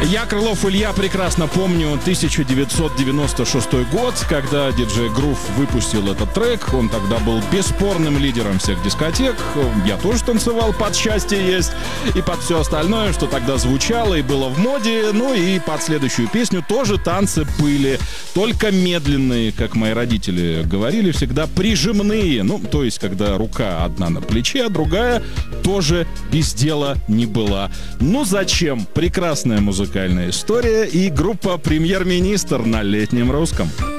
Я, Крылов Илья, прекрасно помню 1996 год, когда диджей Грув выпустил этот трек. Он тогда был бесспорным лидером всех дискотек. Я тоже танцевал под «Счастье есть» и под все остальное, что тогда звучало и было в моде. Ну и под следующую песню тоже танцы были, только медленные, как мои родители говорили, всегда прижимные. Ну, то есть, когда рука одна на плече, а другая тоже без дела не была. Ну зачем? Прекрасная музыкальная история и группа «Премьер-министр» на Летнем Русском.